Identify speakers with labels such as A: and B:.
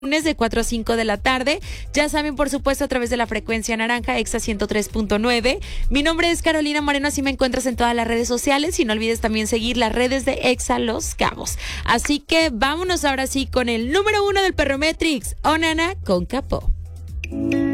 A: lunes de 4 a 5 de la tarde. Ya saben, por supuesto, a través de la frecuencia naranja, Exa 103.9. Mi nombre es Carolina Moreno, así me encuentras en todas las redes sociales y no olvides también seguir las redes de Exa Los Cabos. Así que vámonos ahora sí con el número 1 del Perrometrix, Onana con Capó.